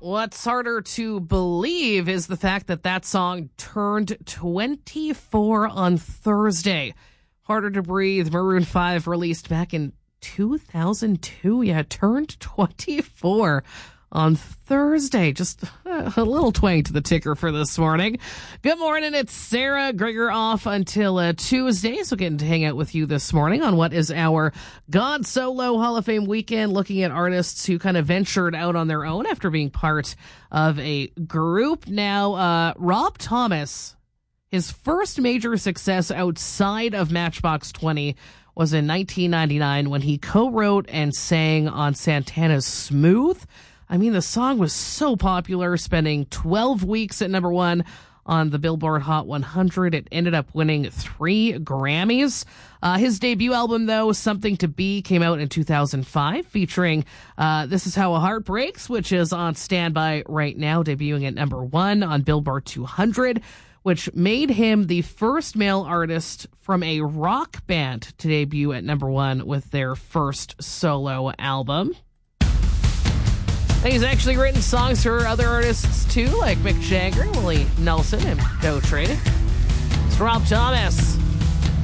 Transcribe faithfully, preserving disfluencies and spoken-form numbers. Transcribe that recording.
What's harder to believe is the fact that that song turned twenty-four on Thursday. Harder to Breathe, Maroon five, released back in two thousand two. Yeah, it turned twenty-four on Thursday. Just a little twang to the ticker for this morning. Good morning, it's Sarah. Gregor off until uh, Tuesday, so getting to hang out with you this morning on what is our God Solo Hall of Fame weekend, looking at artists who kind of ventured out on their own after being part of a group. Now, uh, Rob Thomas, his first major success outside of Matchbox twenty was in nineteen ninety-nine when he co-wrote and sang on Santana's Smooth. I mean, the song was so popular, spending twelve weeks at number one on the Billboard Hot one hundred. It ended up winning three Grammys. Uh, his debut album, though, Something to Be, came out in two thousand five, featuring uh, This Is How a Heart Breaks, which is on standby right now, debuting at number one on Billboard two hundred, which made him the first male artist from a rock band to debut at number one with their first solo album. And he's actually written songs for other artists too, like Mick Jagger, Willie Nelson, and Doe Tree. It's Rob Thomas.